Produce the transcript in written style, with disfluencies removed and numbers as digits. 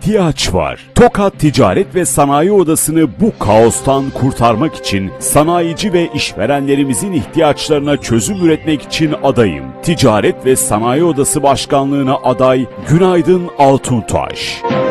ihtiyaç var. Tokat Ticaret ve Sanayi Odası'nı bu kaostan kurtarmak için sanayici ve işverenlerimizin ihtiyaçlarına çözüm üretmek için adayım. Ticaret ve Sanayi Odası Başkanlığı'na aday Günaydın Altuntaş.